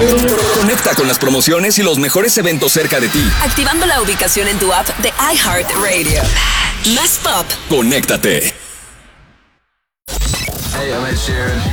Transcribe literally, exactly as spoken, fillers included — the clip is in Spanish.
Conecta con las promociones y los mejores eventos cerca de ti. Activando la ubicación en tu app de iHeartRadio. Más pop. Conéctate. Hey, I'm Ed Sheeran.